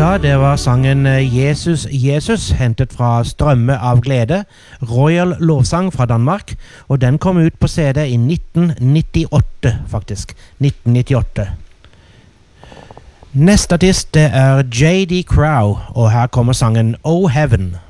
Ja, det var sangen Jesus, Jesus, hentet fra Strømme av glede, Royal lovsang fra Danmark, og den kom ut på CD i 1998, faktisk. 1998. Neste artist det er J.D. Crowe, og her kommer sangen Oh Heaven.